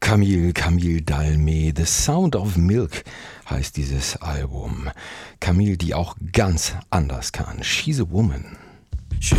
Camille Dalmé, The Sound of Milk heißt dieses Album. Camille, die auch ganz anders kann. She's a Woman.